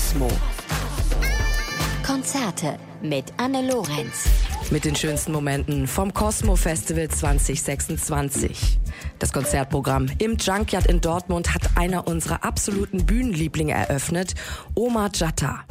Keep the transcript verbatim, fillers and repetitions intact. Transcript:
Cosmo. Konzerte mit Anne Lorenz. Mit den schönsten Momenten vom Cosmo Festival zwanzig sechsundzwanzig. Das Konzertprogramm im Junkyard in Dortmund hat einer unserer absoluten Bühnenlieblinge eröffnet, Omar Jatta.